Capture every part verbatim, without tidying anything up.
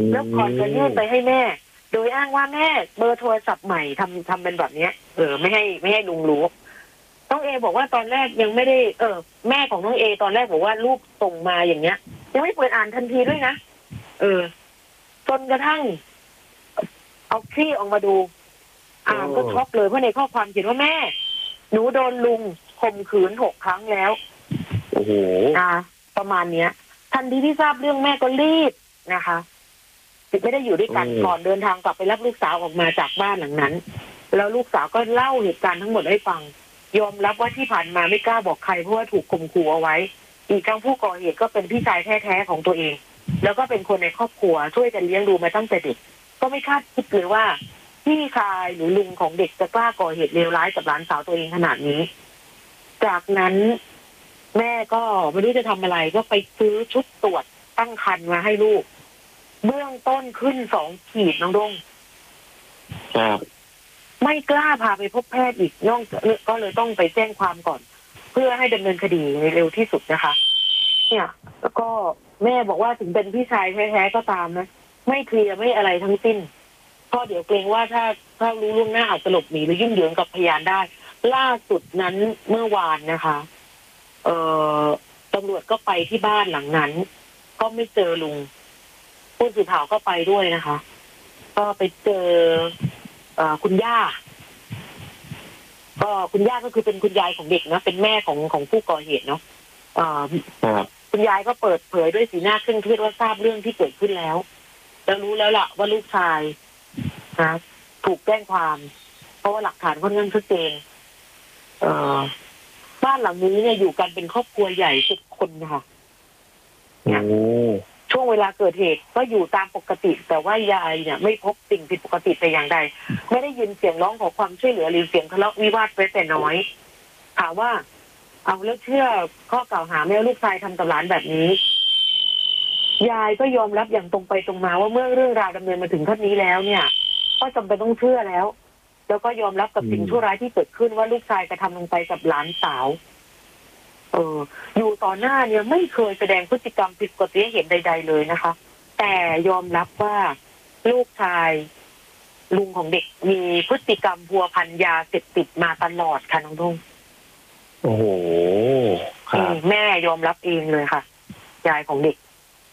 แล้วก่อนจะยื่นไปให้แม่โดยอ้างว่าแม่เบอร์โทรศัพท์ใหม่ทำทำเป็นแบบเนี้ยเออไม่ให้ไม่ให้ลุงรู้น้องเอบอกว่าตอนแรกยังไม่ได้เออแม่ของน้องเอตอนแรกบอกว่าลูกส่งมาอย่างเงี้ยยังไม่เปิดอ่านทันทีด้วยนะเออจนกระทั่งเอาคลี่ออกมาดูอ่านก็ช็อกเลยเพราะในข้อความเขียนว่าแม่หนูโดนลุงข่มขืนหกครั้งแล้วโอ้โหอ่าประมาณเนี้ยทันทีที่ทราบเรื่องแม่ก็รีบนะคะไม่ได้อยู่ด้วยกันก่อนเดินทางกลับไปรับลูกสาวออกมาจากบ้านหลังนั้นแล้วลูกสาวก็เล่าเหตุการณ์ทั้งหมดให้ฟังยอมรับว่าที่ผ่านมาไม่กล้าบอกใครเพราะว่าถูกข่มขู่เอาไว้อีกทั้งผู้ก่อเหตุก็เป็นพี่ชายแท้ๆของตัวเองแล้วก็เป็นคนในครอบครัวช่วยกันเลี้ยงดูมาตั้งแต่เด็กก็ไม่คาดคิดเลยว่าพี่ชายหรือลุงของเด็กจะกล้าก่อเหตุเลวร้ายกับหลานสาวตัวเองขนาดนี้จากนั้นแม่ก็ไม่รู้จะทำอะไรก็ไปซื้อชุดตรวจตั้งครรภ์มาให้ลูกเบื้องต้นขึ้นสองขีดน้องดงครับไม่กล้าพาไปพบแพทย์อีกน้องก็เลยต้องไปแจ้งความก่อนเพื่อให้ดำเนินคดีในเร็วที่สุดนะคะเนี่ยแล้วก็แม่บอกว่าถึงเป็นพี่ชายแท้ๆก็ตามนะไม่เคลียร์ไม่อะไรทั้งสิ้นเพราะเดี๋ยวเกรงว่าถ้าถ้ารู้ล่วงหน้าอาจจะหลบหนีหรือยุ่งเหยิงกับพยานได้ล่าสุดนั้นเมื่อวานนะคะเอ่อตำรวจก็ไปที่บ้านหลังนั้นก็ไม่เจอลุงผู้สื่อข่าวก็ไปด้วยนะคะก็ไปเจอเอ่อคุณย่าก็คุณย่าก็คือเป็นคุณยายของเด็กนะเป็นแม่ของของผู้ก่อเหตุเนาะเอ่อคุณยายก็เปิดเผยด้วยสีหน้าเคร่งเครียดว่าทราบเรื่องที่เกิดขึ้นแล้วแล้วรู้แล้วล่ะว่าลูกชายนะถูกแจ้งความเพราะว่าหลักฐานค่อนข้างชัดเจนเอ่อบ้านหลังนี้เนี่ยอยู่กันเป็นครอบครัวใหญ่สิบคนนะคะช่วงเวลาเกิดเหตุก็อยู่ตามปกติแต่ว่ายายเนี่ยไม่พบสิ่งผิดปกติแต่อย่างใดไม่ได้ยินเสียงร้องขอความช่วยเหลือหรือเสียงทะเลาะวิวาทแม้แต่น้อยถามว่าเอาแล้วเชื่อข้อกล่าวหาแม่ลูกชายทำกับหลานแบบนี้ยายก็ยอมรับอย่างตรงไปตรงมาว่าเมื่อเรื่องราวดำเนินมาถึงขั้นนี้แล้วเนี่ยก็จำเป็นต้องเชื่อแล้วแล้วก็ยอมรับกับสิ่งชั่วร้ายที่เกิดขึ้นว่าลูกชายกระทำลงไปกับหลานสาวเอออยู่ต่อหน้าเนี่ยไม่เคยแสดงพฤติกรรมผิดปกติให้เห็นใดๆเลยนะคะแต่ยอมรับว่าลูกชายลุงของเด็กมีพฤติกรรมพัวพันยาเสพติดมาตลอดค่ะน้องทุ่งโอ้โหแม่ยอมรับเองเลยค่ะยายของเด็ก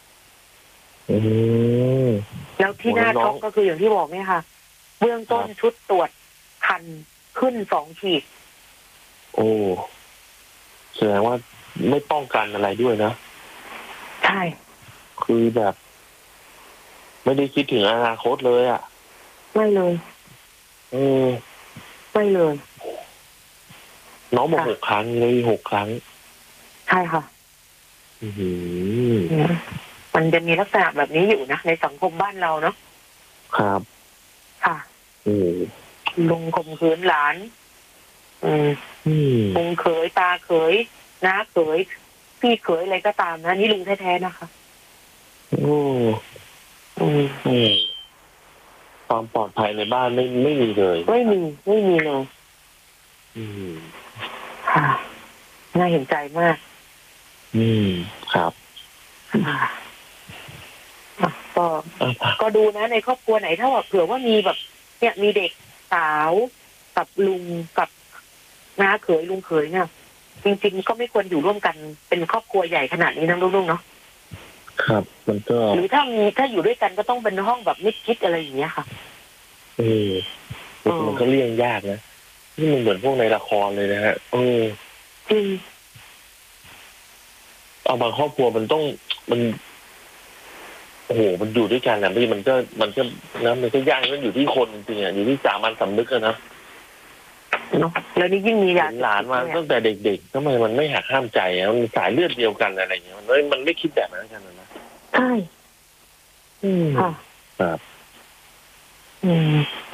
แล้วที่น่าช็อกก็คืออย่างที่บอกเนี่ยค่ะเบื้องต้นชุดตรวจคันขึ้นสองขีดโอ้แสดงว่าไม่ป้องกันอะไรด้วยนะใช่คือแบบไม่ได้คิดถึงอนาคตเลยอ่ะไม่เลยเออไม่เลยน้องบอกหกครั้งเลยหกครั้งใช่ค่ะอืมมันจะมีลักษณะแบบนี้อยู่นะในสังคมบ้านเราเนาะครับค่ะอืมลุงข่มขืนหลานอืมลุงเขยตาเขยน้าเขยพี่เขยอะไรก็ตามนะนี่ลุงแท้ๆนะคะโอ้อืมอืมความปลอดภัยในบ้านไม่ไม่มีเลยไม่มีไม่มีเลยอืมค่ะน่าเห็นใจมากอืมครับก็ก็ดูนะในครอบครัวไหนถ้าแบบเผื่อว่ามีแบบเนี่ยมีเด็กสาวกับลุงกับน้าเขยลุงเขยเนี่ยจริงๆก็ไม่ควรอยู่ร่วมกันเป็นครอบครัวใหญ่ขนาดนี้นะลูกๆเนาะครับมันก็หรือถ้ามีถ้าอยู่ด้วยกันก็ต้องเป็นห้องแบบมิดชิดอะไรอย่างเงี้ยค่ะเออมันก็เลี่ยงยากนะนี่มันเหมือนพวกในละครเลยนะฮะเออจริงเอาบางครอบครัวมันต้องมันโอ้โหมันอยู่ด้วยกันนะพี่มันก็มันก็นะมันก็ยากมันอยู่ที่คนจริงๆอ่ะอยู่ที่สามัญสำนึกอะนะเนาะแล้วนี่ยิ่งมีหลานมาตั้งแต่เด็กๆทำไมมันไม่หักห้ามใจอ่ะมันสายเลือดเดียวกันอะไรอย่างเงี้ยมันไม่มันไม่คิดแบบนั้นกันนะใช่อืมค่ะครับอืม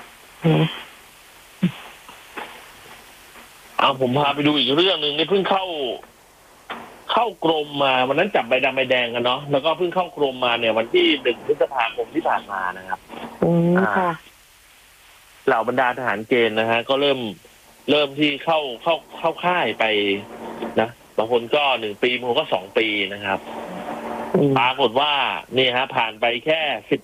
เอาผมพาไปดูอีกเรื่องหนึ่งนี่เพิ่งเข้าเข้ากรมมาวันนั้นจับใบดำใบแดงกันเนาะแล้วก็เพิ่งเข้ากรมมาเนี่ยวันที่หนึ่งพฤษภาคมที่ผ่านมานะครับอืมค่ะเหล่าบรรดาทหารเกณฑ์นะฮะก็เริ่มเริ่มที่เข้าเข้าเข้าค่ายไปนะบางคนก็หนึ่งปีบางคนก็สองปีนะครับปรากฏว่านี่ฮะผ่านไปแค่สิบ